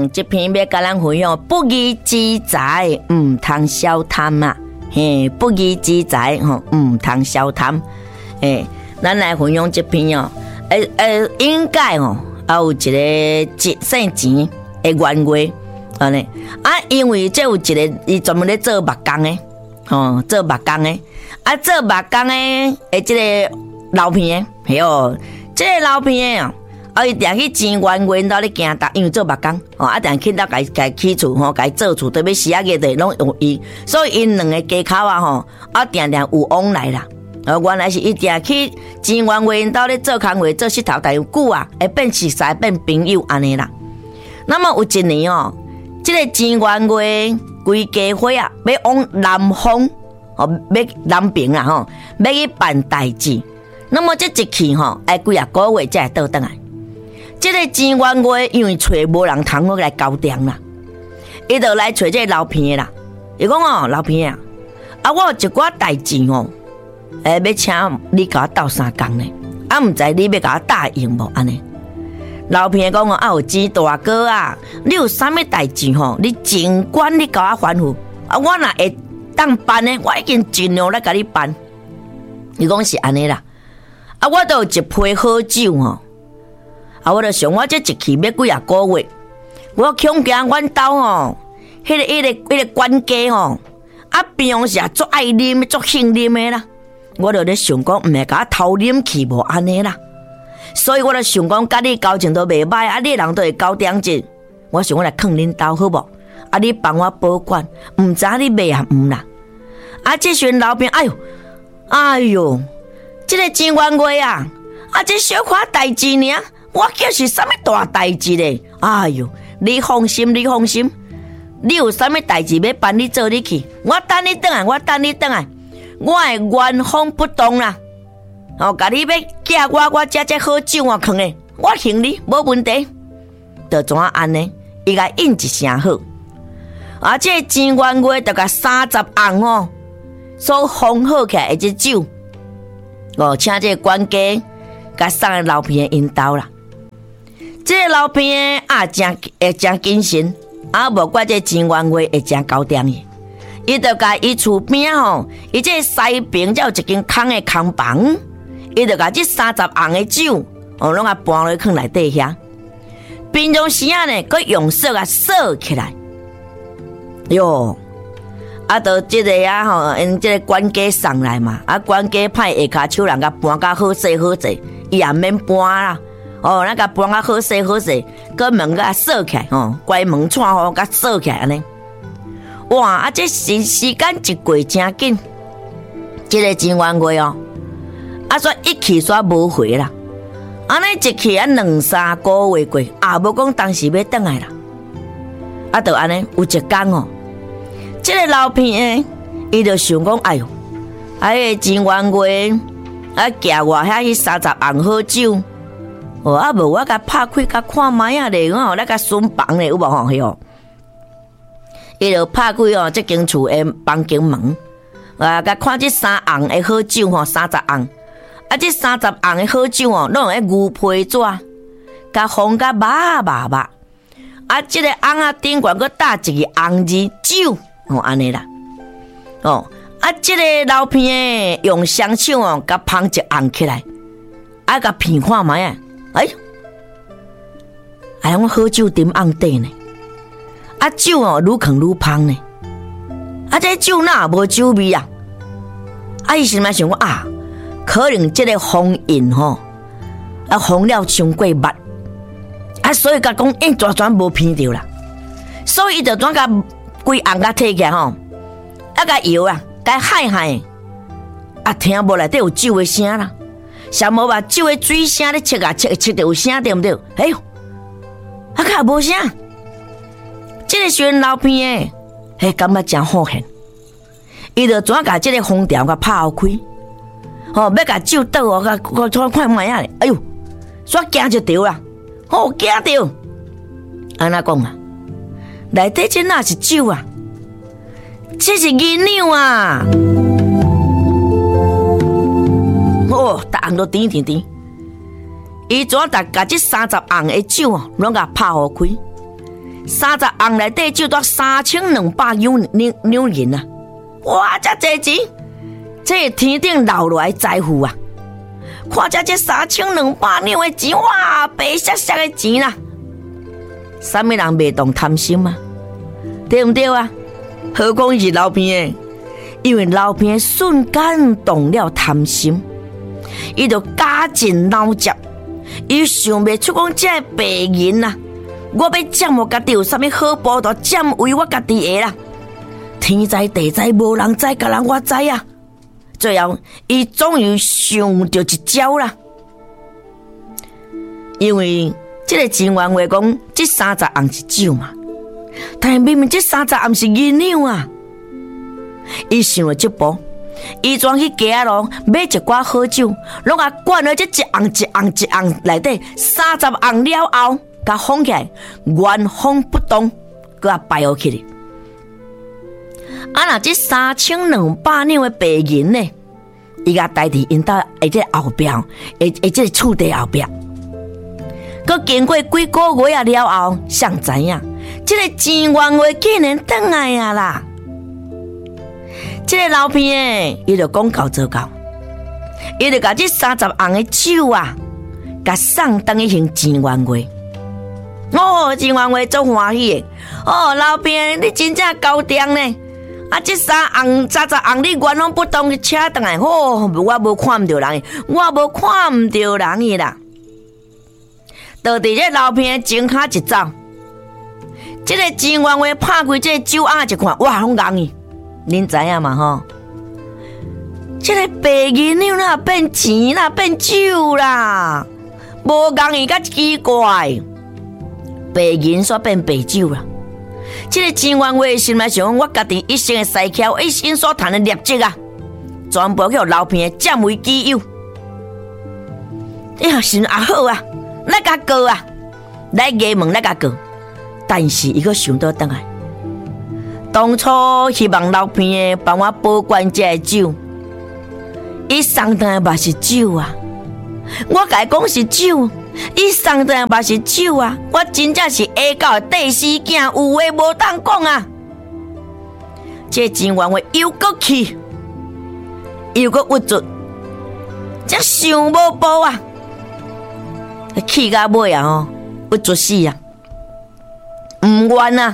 这篇要甲咱分享，不义之财唔通小贪啊！嘿，不义之财吼唔通小贪。诶，咱来分享这篇哦。应该哦，也有一个省钱的原话，安尼啊，因为这有一个伊专门咧做木工的，做木工的，做木工的这个老片的，嘿哦，这个老片的哦，伊定去钱元元到咧行达，因为做木工，定去到家起厝家做厝，特别时啊个的拢用伊，所以因两个家口定定有往来啦。原来是伊定去钱元元到咧做工课做膝头，但有久啊，会变熟识变朋友安尼啦。那么有一年这个钱元元规家伙啊，要往南方要南平啦要去办代志。那么这一去要几啊个月才会倒转来。这个钱元元因为找无人通好来交店啦，伊就来找这个老片的啦。伊讲老片啊，我有一寡代志要请你甲我斗相共呢，唔知你要甲我答应无安尼？老片讲有钱大哥啊，你有啥物代志你尽管你甲我吩咐，我若会当办呢，我已经尽量来甲你办。伊讲是安尼啦，我都有一批好酒我就想我这一去要几啊个月，我恐惊阮兜迄个管家平时足爱啉足兴啉的啦。我就咧想讲，唔会甲我偷啉去无安尼啦，所以我就想讲，甲你交情都袂歹，你人都会交点子，我想我来坑恁兜好无？你帮我保管，唔知你袂也唔啦。这群老兵，哎呦，这个钱元元啊，这小可代志呢，我叫是啥物大代志咧？哎呦，你放心，你放心，你有啥物代志要办，你做你去，我等你转来，我等你转来。我会原封不动啦，甲你要寄我这好酒藏诶，我行你无问题。就怎安尼？伊甲应一声好，这钱元元就甲30盎所封好起来这酒，请这管家甲送个老片因兜啦。这老片真谨慎，无怪这钱元元会真高点伊。伊就甲伊厝边伊这西边才有一间空的空房，伊就甲这30盎的酒，拢甲搬落去内底遐。平常时呢，佮用锁啊锁起来。哟，到这个因这个管家送来嘛，管家派下骹手人甲搬甲好势好势，伊也免搬啦。咱甲搬甲好势好势，佮门甲锁起来，关门窗甲锁起来安尼。哇！这时间一过真紧，这个钱元元说一去煞无回啦，安尼一去2、3个月过，无讲当时要转来啦，就安尼有一天这个老片伊就想讲，哎呦，钱元元寄我遐去30盎好酒，无我甲拍开甲看卖咧，咱甲巡房咧有无吼？伊就拍开这间厝的房间门，甲看这3盎的好酒30盎，这30盎的好酒拢用牛皮纸，甲封甲密，这个盎顶管佮搭一个盎字酒，安尼啦，这个老片用双手甲捧一盎起来，甲片看卖我好酒啉盎底呢。酒愈放愈芳呢，这酒哪无酒味啊？伊是咪想讲可能这个封印封了伤过密，所以甲讲全无偏掉啦，所以伊就转甲规红甲摕起来甲摇甲海，听无内底有酒的声啦，想无把酒的水声咧切切着有声对不对？哎呦，较无声。这个时老片感觉真好现，伊就转甲这个封条甲拍开，要甲酒倒看卖咧，哎呦，煞惊就着啦，惊着，安怎讲内底这哪是酒啊？这是银两啊！大红都甜，伊怎甲这30盎的酒拢甲拍开？ 30盎内底就到3200两银啊！哇，这多钱！这是天顶留落来财富啊！看这3200两的钱，哇，白色色的钱啦！啥物人袂动贪心啊？对不对啊？何况是老片的，因为老片瞬间动了贪心，伊就加尽脑汁，伊想袂出讲这白银啊！我要占我家己有啥物好报道，占为我家己的啦！天知地知，无人知，甲人我知啊！最后，伊终于想到一招啦，因为这个真元话讲，这30盎是酒嘛，但明明这30盎是银两啊！伊想了这步，伊转去街路买一寡好酒，拢甲灌了这一盎内底30盎了后，甲放起来，原封不动，佮啊摆好起哩。若这3200两的白银呢，伊甲代替因兜下这后壁，下这厝地后壁。佮经过几个月了后，才知影，这个真元话竟然转来啊啦！这个老片诶，伊就讲到做到，伊就甲这30盎的酒啊，甲送当去行真元话。哦，真元话足欢喜诶！哦，老片，你真正高调呢！啊，这30盎你原封不动去车转来，我无看唔到人，我无看唔到人伊啦。就伫这老片前脚一走，这个真元话拍开这酒甕一看，哇，拢红伊，恁知影嘛吼？这个白银两哪变钱啦，变酒啦，无红伊，较奇怪。白银煞变白酒啦。这个真元话心内想，我家己一生的赛巧，一生所赚的业绩啊，全部叫老片占为己有。呀，心啊好啊，来甲过啊，来衙门来甲过。但是伊个想倒转来，当初希望老片帮我保管这酒，伊送回来嘛是酒啊，我甲伊讲是酒。伊送回来嘛是酒啊！我真正是下到第四件，有话无当讲啊！这真元话又搁气，又搁郁卒，这想无报啊！气到尾啊吼，郁卒死啊！唔愿啊！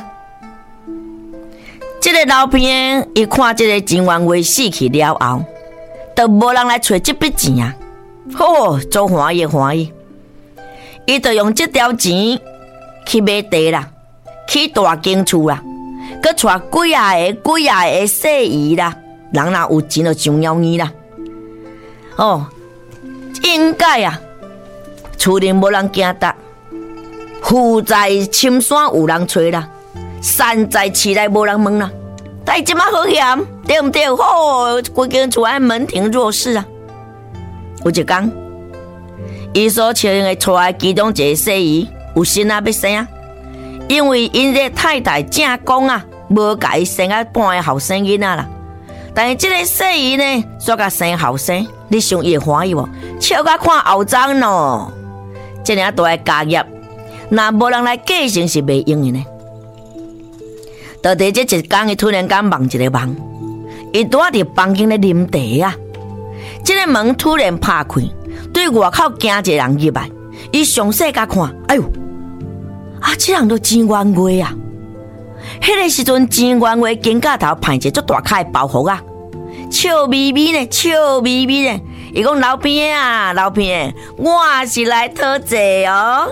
这个老片伊看这个真元话死去了后，都无人来找这笔钱啊！吼，足欢喜欢喜。伊就用这条钱去买地啦，去大间厝啦，佮带几啊个细姨啦，人若有钱就上妖伊啦。哦，应该啊，厝里无人惊达，富在深山有人找啦，山在市内无人问啦。但即马好险，对唔对？吼，规间厝爱门庭若市啊。有一天。伊所找的出来其中一个细姨有心啊要生啊，因为因个太太正讲啊，无甲伊生啊半个后生囡仔啦。但是这个细姨呢，煞甲生后生，你想伊会欢喜无？笑甲看后章咯。这样大个家业，若无人来继承是袂用的呢。就伫这一天，伊突然间梦一个梦，伊拄伫房间咧啉茶啊，这个门突然拍开。对外口行一个人入来，伊详细甲看，哎呦，啊，这人都真元话啊！迄个时阵真元话肩胛头派一个足大块的包袱啊，笑眯眯呢，笑眯眯呢。伊讲老片啊，老片，我是来讨债哦。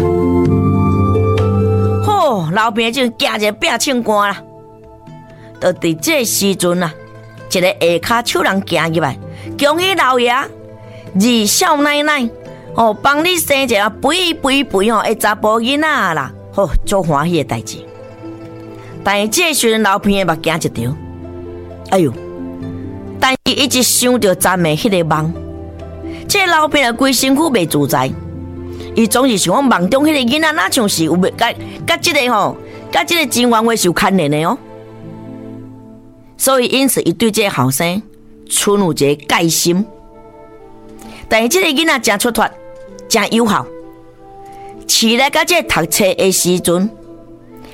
吼，老片就行一个壁唱歌啦。就伫这时阵啊，一个下骹手人行入来，恭喜老爷。二少奶奶，哦，帮你生一个肥哦，的查甫囡仔啦，吼，足欢喜的代志。但是这时阵老片的目镜一条，哎呦！但是伊一想到昨暝迄个梦，这老片的规身躯袂自在，伊总是想讲梦中迄个囡仔哪像是有甲这个吼，甲这个真元话是有牵连的哦。所以因此伊对这个后生存有一个戒心。但是这个囡仔真出脱，真友好。饲来到这读册的时阵，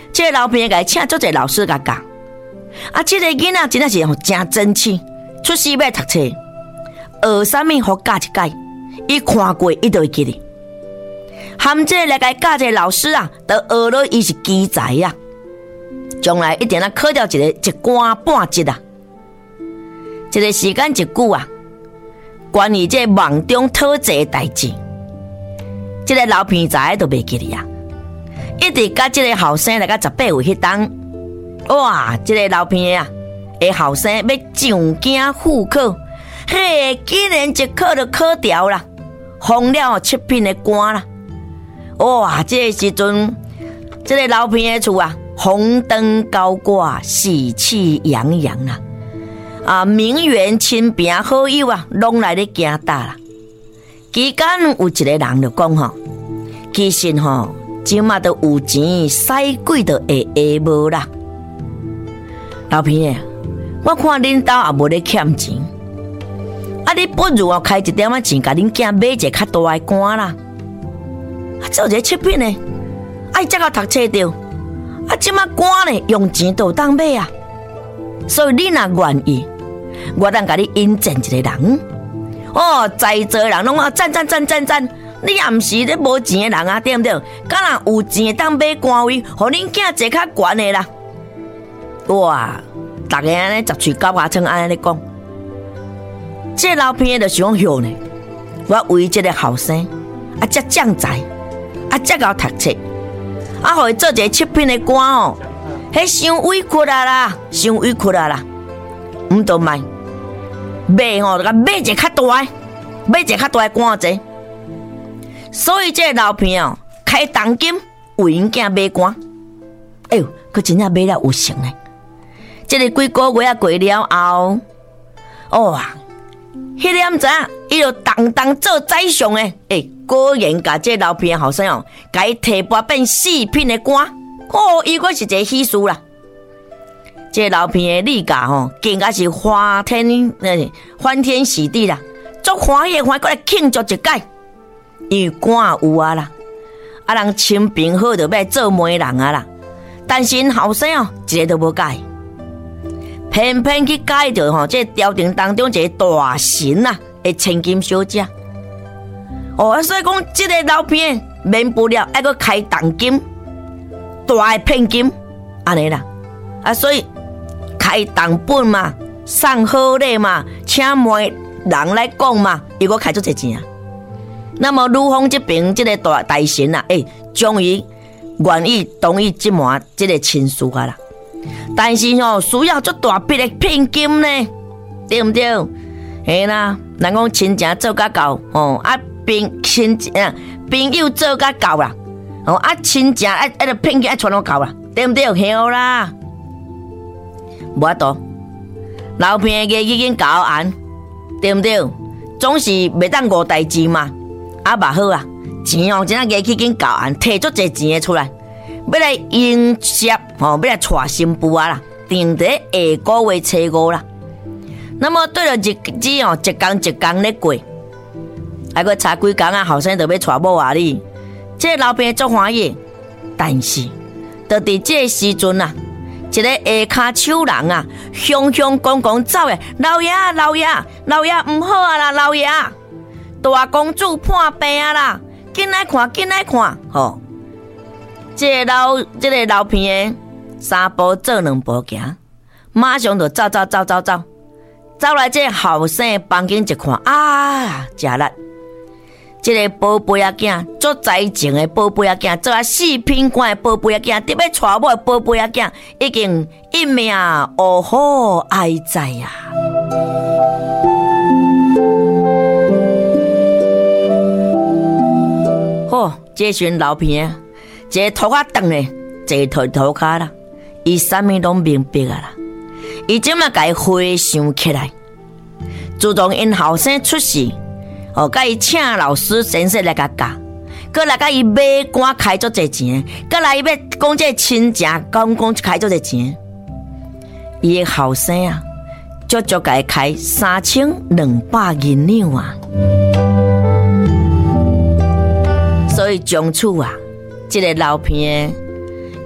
这个老朋友甲请做者老师甲教。啊，这个囡仔真的是真争气，出世要读册，学啥物好教一教，伊看过伊就会记哩。含这来甲教这个老师啊，都学了伊是奇才啊，将来一定要考掉一官半职啊。这个时间一久啊，关于这梦中讨债的代志，这个老骗仔都袂记哩啊，一直甲这个后生来到18岁迄当。哇！这个老片啊，的后生要上京赴考，嘿，竟然一考就考掉啦，封了7品的官啦。哇！这个时阵，这个老片的厝啊，红灯高挂，喜气洋洋啦。啊，名媛亲朋好友啊，拢来咧行搭啦。期间有一个人就讲吼，其实吼，即马都有钱，使鬼都会下无啦。老片啊，我看恁兜也无咧欠钱，啊，你不如开一点仔钱，甲恁囝买一个较大的官啦。啊，做一个7品呢，啊，伊才够读册着，啊，即马官呢用钱都当买啊。所以你若愿意，我当甲你引荐一个人。哦，在座人拢啊赞，你也毋是咧无钱的人啊，对毋对？敢若有钱当买官位，互恁囝坐较悬的啦。哇！大家安尼十喙九牙床安尼咧讲，这老片就想晓呢。我为这个后生啊，才将才啊，才够读册啊，互伊做一个7品的官哦，迄伤委屈啊啦，伤委屈啊啦。毋都卖买吼，甲买一个较大的，买一个较大的官者。所以这个老片哦，开重金为因囝买官。哎呦，佮真正买了有成呢。这个几个月啊过了后，哦啊，迄个毋知影，伊就当做宰相诶，果然甲这老片后生哦，甲伊提拔变4品的官，哦，伊果是一个喜事啦。这老片的李家吼，更加是欢天喜地啦，足欢喜过来庆祝一届，因为官有啊啦，啊人亲朋好就要做媒人啊啦，但是因后生哦，一个都无介。偏偏去介着吼，这朝廷当中一个大神啊，的千金小姐。哦，所以讲这个老片免不了爱个开重金，大的骗金，安尼啦。啊，所以开重本嘛，送好礼嘛，请媒人来讲嘛，伊个开足侪钱啊。那么吕方这边这个大神啊，终于愿意同意这门这个亲事啊啦。但是吼，需要足大笔的聘金呢，对毋对？嘿啦，人讲亲情做甲到哦，啊朋友做甲到啦，哦啊亲情个聘金传到到啦，对毋对？嘿啦，无法度，老片个已经搞完，对毋对？总是袂当误代志嘛，啊嘛好啊，钱哦真正个已经搞完，摕足侪钱出来。要来迎接哦，要来娶新妇啊啦，定在下个月初5啦。那么对了日子哦，一天咧过，还佫差几工啊，后生就要娶某啊哩。这个老爸足欢喜，但是就伫这个时阵啊，一个下骹手人啊，雄公走诶，老爷毋好啊啦，老爷，大公主破病啊啦，紧来看，吼。这个老片3步做2步行，马上就走来这后生房间一看啊，食力！这个宝贝仔囝，做才情的宝贝仔囝，做4品官的宝贝仔囝，特别娶某的宝贝仔囝，已经一命呜呼哀哉呀！好，这群老片。一个头壳长嘞，一个头壳啦，伊啥物拢明白啊啦。伊即马甲伊回想起来，自从因后生出世，哦，甲伊请老师先生来甲教，佮来甲伊买官开足侪钱，佮来伊要讲这亲情，讲开足侪钱。伊个后生啊，足甲伊开3200银两啊，所以从此啊。这个老片，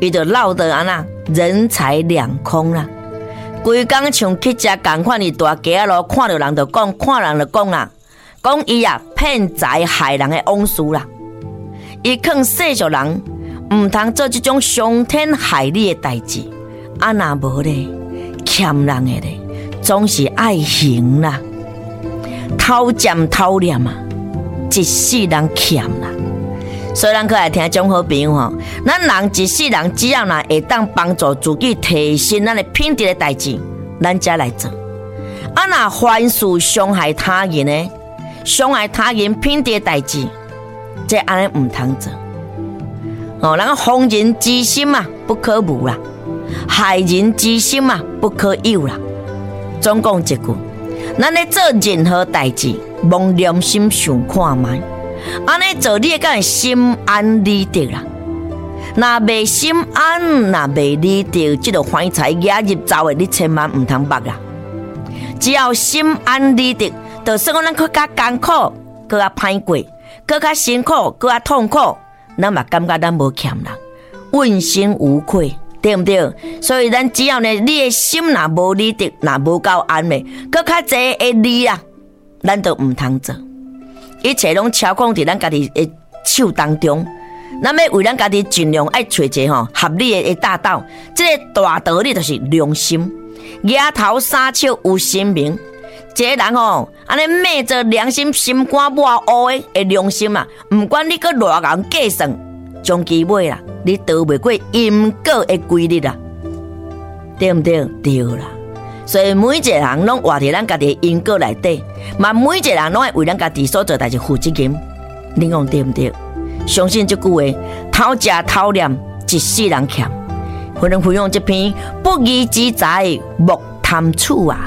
伊就闹得安那人财两空啦。规工像去食共款的大街啊咯，看到人就讲，看人就讲啦，讲伊啊骗财害人的往事啦。伊劝世俗人唔通做这种伤天害理的代志，啊那无咧欠人的咧，总是爱还啦。偷占偷念啊，一世人欠啦。所以咱可来听种好朋友吼，咱人一世人只要若会当帮助自己提升咱的品质的代志，咱才来做。啊，若凡事伤害他人呢，伤害他人品质的代志，这安尼唔通做。哦，咱防人之心啊，不可无啦；害人之心啊，不可有啦。总讲一句，咱咧做任何代志，望良心想看卖。安尼做，你会敢会心安理得啦？若未心安，若未理得，这个怀财压入走的，你千万唔通捌啦。只要心安理得，就算讲咱更加艰苦，更加歹过，更加辛苦，更加痛苦，咱嘛感觉咱无欠人，问心无愧，对不对？所以咱只要呢，你的心若无理得，若无够安的，更较济的理啊，咱就唔通做。一切拢操控伫咱家己的手当中，咱要为咱家己尽量爱找一个合理的大道。这个大道理就是良心，额头三尺有神明。这个人安尼昧着良心，心肝抹乌的良心啊，不管你个偌硬计算，终其尾啦，你逃袂过因果的规律啦，对不对？对啦。所以每一个人拢活伫咱家己的因果内底，嘛每一个人拢会为咱家己所做代志负责任。你讲对不对？相信这句话，偷食偷念一世人欠。分享这篇不义之财莫贪取啊！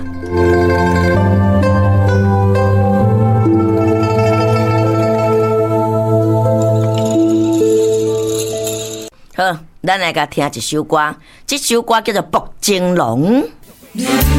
好，咱来甲听一首歌，这首歌叫做《北京龙》。